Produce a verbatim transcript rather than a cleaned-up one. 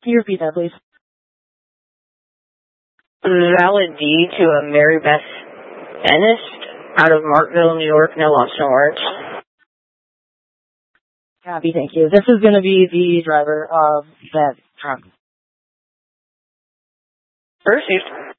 Can you repeat that, please? Valid D to a Mary Beth Ennis out of Markville, New York, no loss, no warrants. Copy, thank you. This is going to be the driver of that truck. Received.